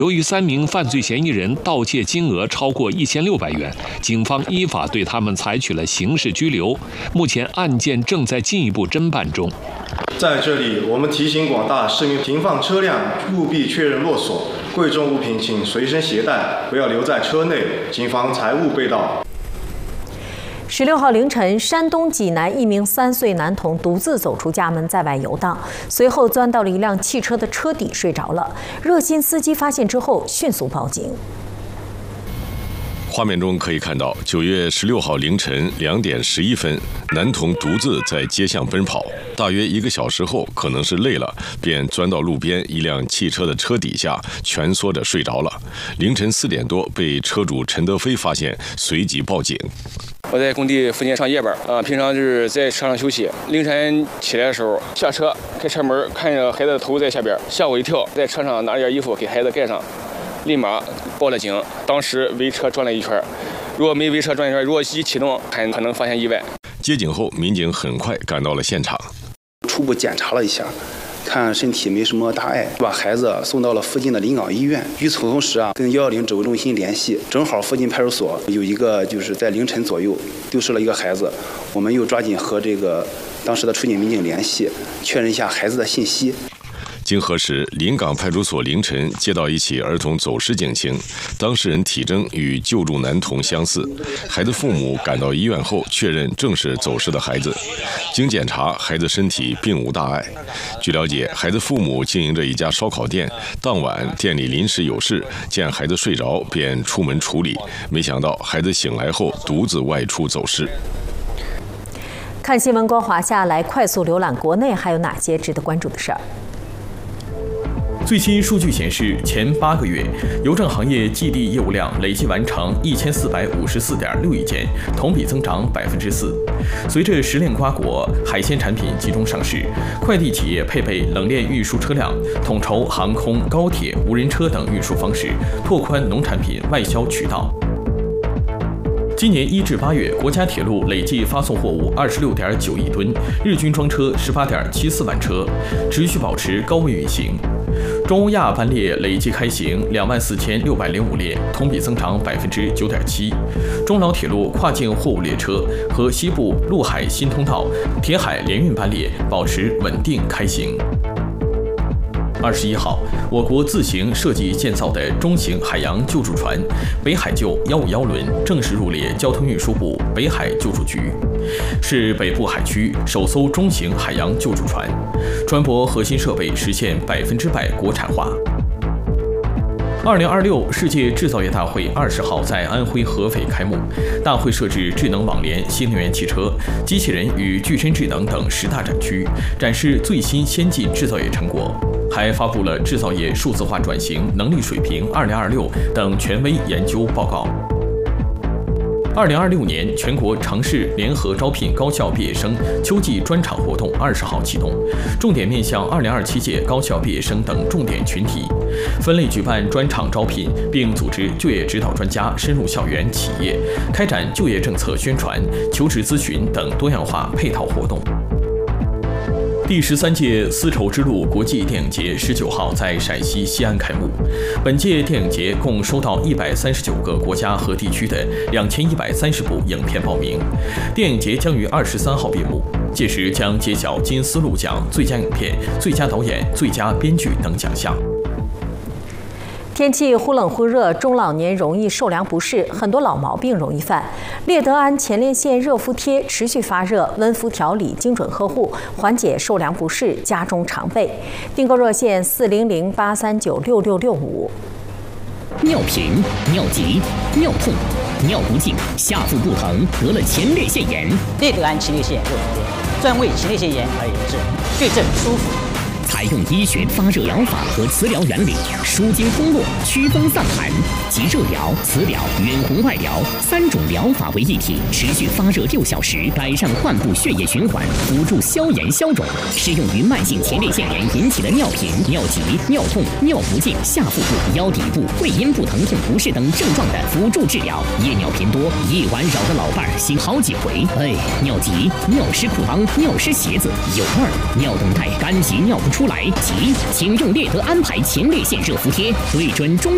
由于3名犯罪嫌疑人盗窃金额超过1600元，警方依法对他们采取了刑事拘留。目前案件正在进一步侦办中。 在这里，我们提醒广大市民停放车辆务必确认落锁，贵重物品请随身携带，不要留在车内，谨防财物被盗。 16号凌晨，山东济南一名3岁男童独自走出家门，在外游荡，随后钻到了一辆汽车的车底睡着了。热心司机发现之后，迅速报警。 画面中可以看到，9月16号凌晨2点11分，男童独自在街巷奔跑，大约1个小时后，可能是累了，便钻到路边一辆汽车的车底下蜷缩着睡着了。凌晨4点多，被车主陈德飞发现，随即报警。 我在工地附近上夜班平常就是在车上休息。凌晨起来的时候，下车开车门，看着孩子的头在下边，吓我一跳，在车上拿件衣服给孩子盖上，立马报了警。当时围车转了一圈，如果没围车转一圈，如果一启动，很可能发现意外。 接警后，民警很快赶到了现场， 初步检查了一下，看身体没什么大碍，把孩子送到了附近的临港医院。与此同时跟110指挥中心联系，正好附近派出所有一个就是在凌晨左右丢失了一个孩子，我们又抓紧和这个当时的处警民警联系，确认一下孩子的信息。 经核实，临港派出所凌晨接到一起儿童走失警情，当事人体征与救助男童相似，孩子父母赶到医院后确认正是走失的孩子。经检查，孩子身体并无大碍。据了解，孩子父母经营着一家烧烤店，当晚店里临时有事，见孩子睡着便出门处理，没想到孩子醒来后独自外出走失。 看新闻光华夏，来快速浏览国内还有哪些值得关注的事儿。 最新数据显示，前8个月，邮政行业寄递业务量累计完成1454.6亿件，同比增长4%。随着时令瓜果、海鲜产品集中上市，快递企业配备冷链运输车辆，统筹航空、高铁、无人车等运输方式，拓宽农产品外销渠道。今年1至8月，国家铁路累计发送货物26.9亿吨，日均装车18.74万车，持续保持高位运行。中欧亚班列累计开行24605列，同比增长9.7%。中老铁路跨境货物列车和西部陆海新通道、铁海联运班列保持稳定开行。21号，我国自行设计建造的中型海洋救助船“北海救151”轮正式入列交通运输部北海救助局，是北部海区首艘中型海洋救助船，船舶核心设备实现100%国产化。2026世界制造业大会20号在安徽合肥开幕，大会设置智能网联、新能源汽车、机器人与具身智能等10大展区，展示最新先进制造业成果，还发布了制造业数字化转型能力水平2026等权威研究报告。2026年全国城市联合招聘高校毕业生秋季专场活动20号启动，重点面向2027届高校毕业生等重点群体，分类举办专场招聘，并组织就业指导专家深入校园企业，开展就业政策宣传、求职咨询等多样化配套活动。第13届丝绸之路国际电影节19号在陕西西安开幕。本届电影节共收到139个国家和地区的2130部影片报名。电影节将于23号闭幕，届时将揭晓金丝鹿奖最佳影片、最佳导演、最佳编剧等奖项。 天气忽冷忽热，中老年容易受凉不适，很多老毛病容易犯。列德安前列腺热敷贴持续发热，温敷调理，精准呵护，缓解受凉不适，家中常备。订购热线400-839-6665。 尿频、尿急、尿痛、尿不尽、下腹不疼，得了前列腺炎。 列德安前列腺热敷贴，专为前列腺炎而研制，对症舒服。 采用医学发热疗法和磁疗原理，舒筋通络、祛风散寒，集热疗、磁疗、远红外疗3种疗法为一体，持续发热6小时，改善患部血液循环，辅助消炎消肿。适用于慢性前列腺炎引起的尿频、尿急、尿痛、尿不尽、下腹部、腰底部、会阴部疼痛不适等症状的辅助治疗。夜尿频多，夜晚扰得老伴儿醒好几回。尿急、尿湿裤裆、尿湿鞋子，有味儿，尿动带干急尿不出来，急，请用列德安排前列腺热敷贴，对准中